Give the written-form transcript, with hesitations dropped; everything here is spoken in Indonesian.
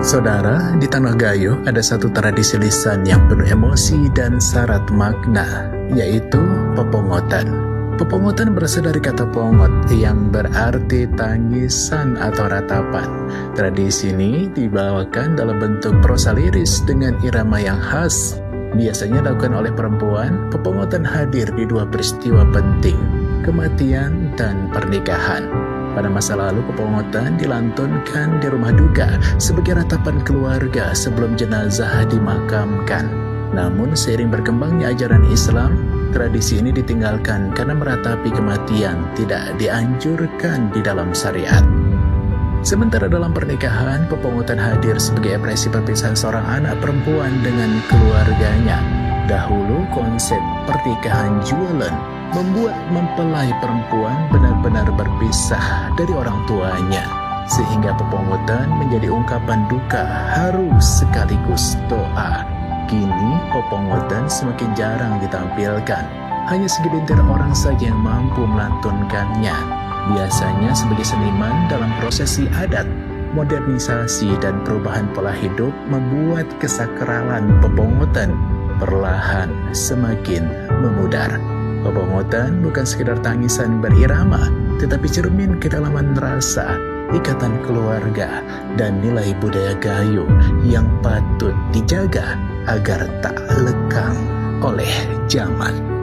Saudara, di Tanah Gayo ada satu tradisi lisan yang penuh emosi dan syarat makna, yaitu pepongotan. Pepongotan berasal dari kata pongot yang berarti tangisan atau ratapan. Tradisi ini dibawakan dalam bentuk prosa liris dengan irama yang khas. Biasanya dilakukan oleh perempuan. Pepongotan hadir di dua peristiwa penting, kematian dan pernikahan. Pada masa lalu, pepongotan dilantunkan di rumah duka sebagai ratapan keluarga sebelum jenazah dimakamkan. Namun, seiring berkembangnya ajaran Islam, tradisi ini ditinggalkan karena meratapi kematian tidak dianjurkan di dalam syariat. Sementara dalam pernikahan, pepongotan hadir sebagai ekspresi perpisahan seorang anak perempuan dengan keluarganya. Dahulu, konsep pernikahan jualan membuat mempelai perempuan benar-benar berpisah dari orang tuanya, sehingga pepongotan menjadi ungkapan duka haru sekaligus doa. Kini pepongotan semakin jarang ditampilkan, hanya segelintir orang saja yang mampu melantunkannya, biasanya sebagai seniman dalam prosesi adat. Modernisasi dan perubahan pola hidup membuat kesakralan pepongotan perlahan semakin memudar. Pepongotan bukan sekedar tangisan berirama, tetapi cermin kedalaman rasa, ikatan keluarga, dan nilai budaya Gayo yang patut dijaga agar tak lekang oleh zaman.